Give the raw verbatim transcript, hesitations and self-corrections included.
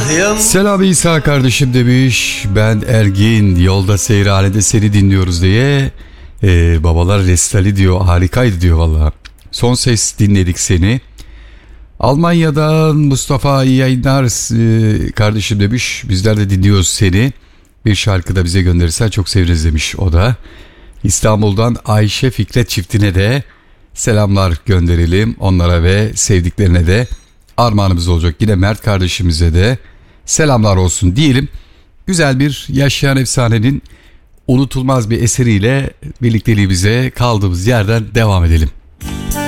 Selam İsa kardeşim demiş. Ben Ergin, yolda seyranede seni dinliyoruz diye. Ee, babalar restali diyor, harikaydı diyor valla. Son ses dinledik seni. Almanya'dan Mustafa iyi yayınlar ee, kardeşim demiş. Bizler de dinliyoruz seni. Bir şarkı da bize gönderirsen çok seviniriz demiş o da. İstanbul'dan Ayşe Fikret çiftine de selamlar gönderelim. Onlara ve sevdiklerine de armağanımız olacak. Yine Mert kardeşimize de selamlar olsun diyelim. Güzel bir yaşayan efsanenin unutulmaz bir eseriyle birlikteliğimize kaldığımız yerden devam edelim.